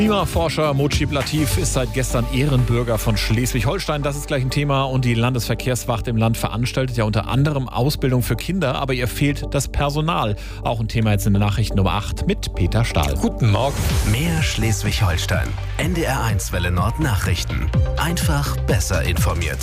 Klimaforscher Mojib Latif ist seit gestern Ehrenbürger von Schleswig-Holstein. Das ist gleich ein Thema. Und die Landesverkehrswacht im Land veranstaltet ja unter anderem Ausbildung für Kinder. Aber ihr fehlt das Personal. Auch ein Thema jetzt in den Nachrichten Nummer 8 mit Peter Stahl. Guten Morgen. Mehr Schleswig-Holstein. NDR1 Welle Nord Nachrichten. Einfach besser informiert.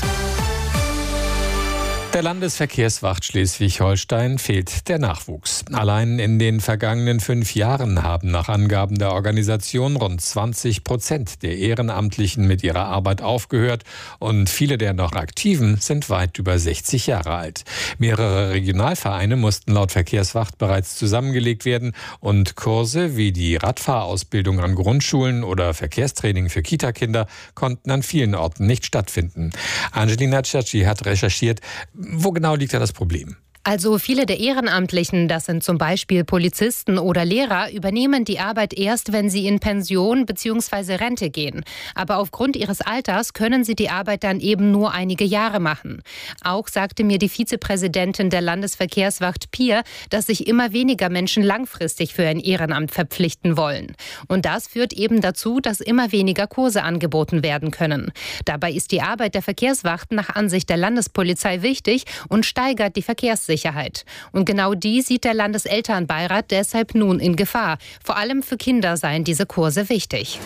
Der Landesverkehrswacht Schleswig-Holstein fehlt der Nachwuchs. Allein in den vergangenen 5 Jahren haben nach Angaben der Organisation rund 20% der Ehrenamtlichen mit ihrer Arbeit aufgehört und viele der noch Aktiven sind weit über 60 Jahre alt. Mehrere Regionalvereine mussten laut Verkehrswacht bereits zusammengelegt werden und Kurse wie die Radfahrausbildung an Grundschulen oder Verkehrstraining für Kitakinder konnten an vielen Orten nicht stattfinden. Angelina Ciacci hat recherchiert. Wo genau liegt da das Problem? Also viele der Ehrenamtlichen, das sind zum Beispiel Polizisten oder Lehrer, übernehmen die Arbeit erst, wenn sie in Pension bzw. Rente gehen. Aber aufgrund ihres Alters können sie die Arbeit dann eben nur einige Jahre machen. Auch sagte mir die Vizepräsidentin der Landesverkehrswacht Pier, dass sich immer weniger Menschen langfristig für ein Ehrenamt verpflichten wollen. Und das führt eben dazu, dass immer weniger Kurse angeboten werden können. Dabei ist die Arbeit der Verkehrswacht nach Ansicht der Landespolizei wichtig und steigert die Verkehrssicherheit. Und genau die sieht der Landeselternbeirat deshalb nun in Gefahr. Vor allem für Kinder seien diese Kurse wichtig.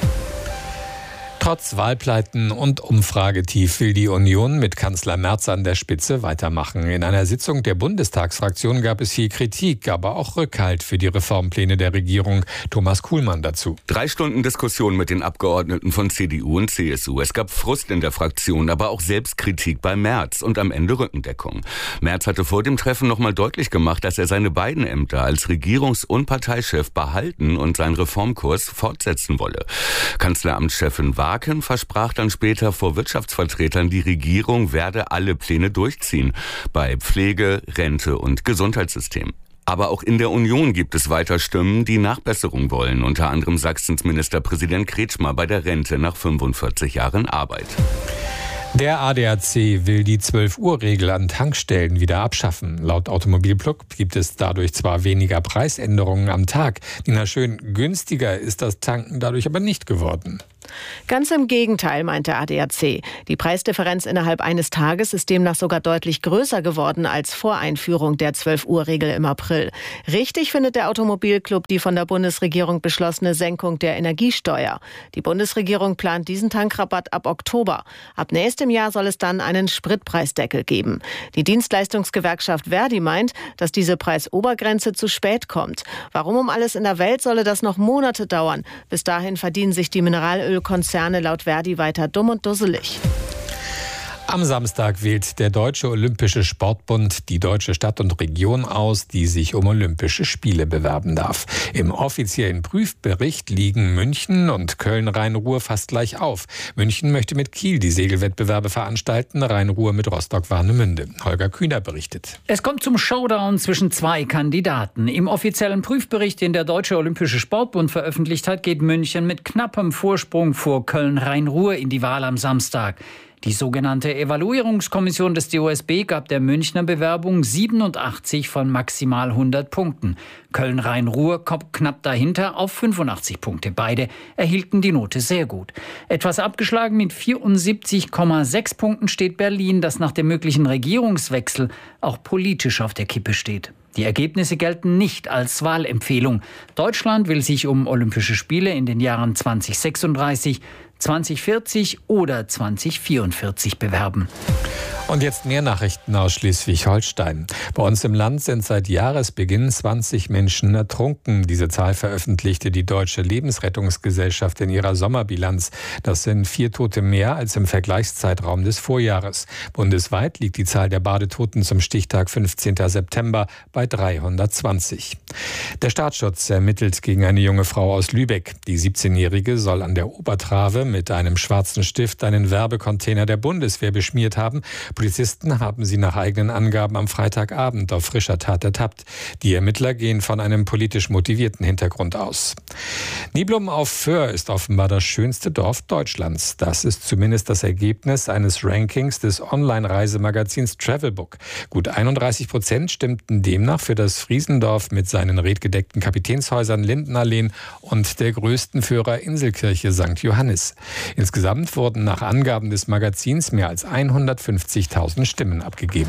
Trotz Wahlpleiten und Umfragetief will die Union mit Kanzler Merz an der Spitze weitermachen. In einer Sitzung der Bundestagsfraktion gab es viel Kritik, aber auch Rückhalt für die Reformpläne der Regierung. Thomas Kuhlmann dazu. 3 Stunden Diskussion mit den Abgeordneten von CDU und CSU. Es gab Frust in der Fraktion, aber auch Selbstkritik bei Merz und am Ende Rückendeckung. Merz hatte vor dem Treffen nochmal deutlich gemacht, dass er seine beiden Ämter als Regierungs- und Parteichef behalten und seinen Reformkurs fortsetzen wolle. Kanzleramtschefin Wagen versprach dann später vor Wirtschaftsvertretern, die Regierung werde alle Pläne durchziehen. Bei Pflege, Rente und Gesundheitssystem. Aber auch in der Union gibt es weiter Stimmen, die Nachbesserung wollen. Unter anderem Sachsens Ministerpräsident Kretschmer bei der Rente nach 45 Jahren Arbeit. Der ADAC will die 12-Uhr-Regel an Tankstellen wieder abschaffen. Laut Automobilplug gibt es dadurch zwar weniger Preisänderungen am Tag. Nina Schön, günstiger ist das Tanken dadurch aber nicht geworden. Ganz im Gegenteil, meint der ADAC. Die Preisdifferenz innerhalb eines Tages ist demnach sogar deutlich größer geworden als vor Einführung der 12-Uhr-Regel im April. Richtig findet der Automobilclub die von der Bundesregierung beschlossene Senkung der Energiesteuer. Die Bundesregierung plant diesen Tankrabatt ab Oktober. Ab nächstem Jahr soll es dann einen Spritpreisdeckel geben. Die Dienstleistungsgewerkschaft Verdi meint, dass diese Preisobergrenze zu spät kommt. Warum um alles in der Welt solle das noch Monate dauern? Bis dahin verdienen sich die Mineralölkonzerne laut Verdi weiter dumm und dusselig. Am Samstag wählt der Deutsche Olympische Sportbund die deutsche Stadt und Region aus, die sich um Olympische Spiele bewerben darf. Im offiziellen Prüfbericht liegen München und Köln-Rhein-Ruhr fast gleich auf. München möchte mit Kiel die Segelwettbewerbe veranstalten, Rhein-Ruhr mit Rostock-Warnemünde. Holger Kühner berichtet. Es kommt zum Showdown zwischen 2 Kandidaten. Im offiziellen Prüfbericht, den der Deutsche Olympische Sportbund veröffentlicht hat, geht München mit knappem Vorsprung vor Köln-Rhein-Ruhr in die Wahl am Samstag. Die sogenannte Evaluierungskommission des DOSB gab der Münchner Bewerbung 87 von maximal 100 Punkten. Köln-Rhein-Ruhr kommt knapp dahinter auf 85 Punkte. Beide erhielten die Note sehr gut. Etwas abgeschlagen mit 74,6 Punkten steht Berlin, das nach dem möglichen Regierungswechsel auch politisch auf der Kippe steht. Die Ergebnisse gelten nicht als Wahlempfehlung. Deutschland will sich um Olympische Spiele in den Jahren 2036, 2040 oder 2044 bewerben. Und jetzt mehr Nachrichten aus Schleswig-Holstein. Bei uns im Land sind seit Jahresbeginn 20 Menschen ertrunken. Diese Zahl veröffentlichte die Deutsche Lebensrettungsgesellschaft in ihrer Sommerbilanz. Das sind 4 Tote mehr als im Vergleichszeitraum des Vorjahres. Bundesweit liegt die Zahl der Badetoten zum Stichtag 15. September bei 320. Der Staatsschutz ermittelt gegen eine junge Frau aus Lübeck. Die 17-Jährige soll an der Obertrave mit einem schwarzen Stift einen Werbecontainer der Bundeswehr beschmiert haben. Polizisten haben sie nach eigenen Angaben am Freitagabend auf frischer Tat ertappt. Die Ermittler gehen von einem politisch motivierten Hintergrund aus. Niblum auf Föhr ist offenbar das schönste Dorf Deutschlands. Das ist zumindest das Ergebnis eines Rankings des Online-Reisemagazins Travelbook. Gut 31% stimmten demnach für das Friesendorf mit seinen redgedeckten Kapitänshäusern, Lindenalleen und der größten Föhrer Inselkirche St. Johannis. Insgesamt wurden nach Angaben des Magazins mehr als 150.000 Stimmen abgegeben.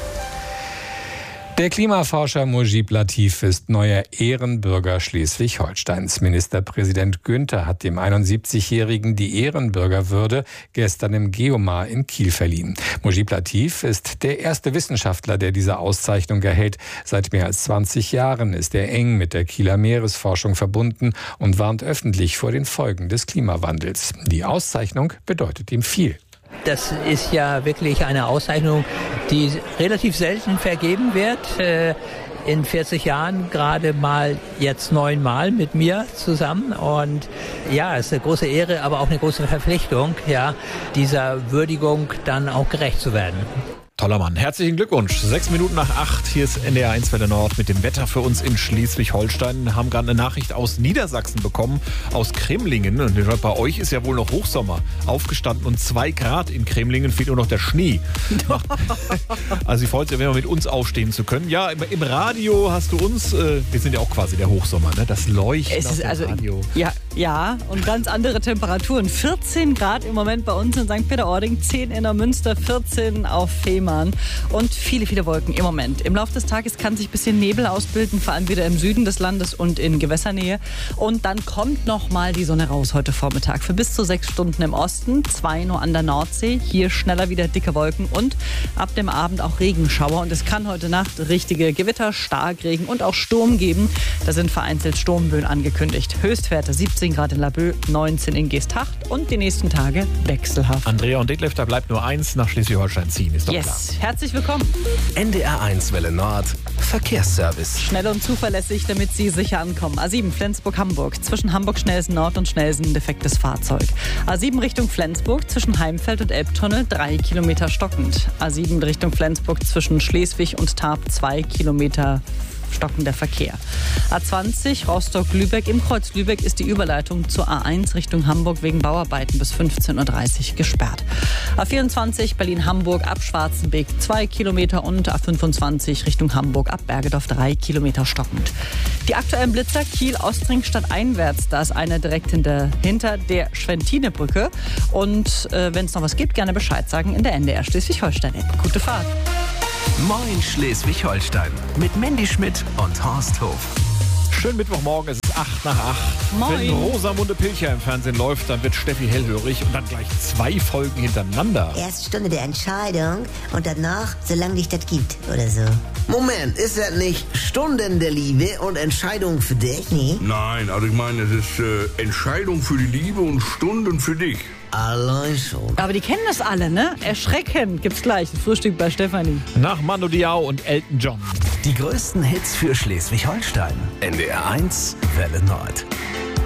Der Klimaforscher Mujib Latif ist neuer Ehrenbürger Schleswig-Holsteins. Ministerpräsident Günther hat dem 71-Jährigen die Ehrenbürgerwürde gestern im Geomar in Kiel verliehen. Mujib Latif ist der erste Wissenschaftler, der diese Auszeichnung erhält. Seit mehr als 20 Jahren ist er eng mit der Kieler Meeresforschung verbunden und warnt öffentlich vor den Folgen des Klimawandels. Die Auszeichnung bedeutet ihm viel. Das ist ja wirklich eine Auszeichnung, die relativ selten vergeben wird. In 40 Jahren gerade mal jetzt 9 Mal mit mir zusammen. Und ja, es ist eine große Ehre, aber auch eine große Verpflichtung, ja, dieser Würdigung dann auch gerecht zu werden. Toller Mann. Herzlichen Glückwunsch. 6 Minuten nach 8. Hier ist NDR 1 Welle Nord mit dem Wetter für uns in Schleswig-Holstein. Wir haben gerade eine Nachricht aus Niedersachsen bekommen, aus Cremlingen. Und bei euch ist ja wohl noch Hochsommer. Aufgestanden und 2 Grad in Cremlingen, fehlt nur noch der Schnee. Also ich freue mich, wenn wir mit uns aufstehen zu können. Ja, im Radio hast du uns, wir sind ja auch quasi der Hochsommer, ne? Das Leuchten es ist auf dem Radio. Ja, und ganz andere Temperaturen. 14 Grad im Moment bei uns in St. Peter-Ording, 10 in der Münster, 14 auf Fehmarn. Und viele, viele Wolken im Moment. Im Laufe des Tages kann sich ein bisschen Nebel ausbilden, vor allem wieder im Süden des Landes und in Gewässernähe. Und dann kommt noch mal die Sonne raus heute Vormittag. Für bis zu 6 Stunden im Osten, 2 nur an der Nordsee. Hier schneller wieder dicke Wolken und ab dem Abend auch Regenschauer. Und es kann heute Nacht richtige Gewitter, Starkregen und auch Sturm geben. Da sind vereinzelt Sturmböen angekündigt. Höchstwerte 17 Grad in Laboe, 19 in Geesthacht und die nächsten Tage wechselhaft. Andrea und Detlef, da bleibt nur eins, nach Schleswig-Holstein ziehen, ist doch klar. Herzlich willkommen. NDR 1 Welle Nord Verkehrsservice. Schnell und zuverlässig, damit Sie sicher ankommen. A7 Flensburg-Hamburg. Zwischen Hamburg-Schnelsen Nord und Schnelsen defektes Fahrzeug. A7 Richtung Flensburg. Zwischen Heimfeld und Elbtunnel 3 Kilometer stockend. A7 Richtung Flensburg. Zwischen Schleswig und Tarp 2 Kilometer stockender Verkehr. A20 Rostock-Lübeck. Im Kreuz Lübeck ist die Überleitung zur A1 Richtung Hamburg wegen Bauarbeiten bis 15.30 Uhr gesperrt. A24 Berlin-Hamburg ab Schwarzenbeek 2 Kilometer und A25 Richtung Hamburg ab Bergedorf 3 Kilometer stockend. Die aktuellen Blitzer Kiel-Ostring stadteinwärts. Da ist einer direkt hinter der Schwentinebrücke. Und wenn es noch was gibt, gerne Bescheid sagen in der NDR Schleswig-Holstein-App. Gute Fahrt. Moin Schleswig-Holstein mit Mandy Schmidt und Horst Hof. Schönen Mittwochmorgen, es ist 8 nach 8. Moin. Wenn Rosamunde Pilcher im Fernsehen läuft, dann wird Steffi hellhörig und dann gleich 2 Folgen hintereinander. Erst Stunde der Entscheidung und danach, solange dich das gibt oder so. Moment, ist das nicht Stunden der Liebe und Entscheidung für dich? Nee. Nein, also ich meine, es ist Entscheidung für die Liebe und Stunden für dich. Allein schon. Aber die kennen das alle, ne? Erschreckend gibt's gleich. Das Frühstück bei Stefanie. Nach Mando Diao und Elton John. Die größten Hits für Schleswig-Holstein. NDR 1 Welle Nord.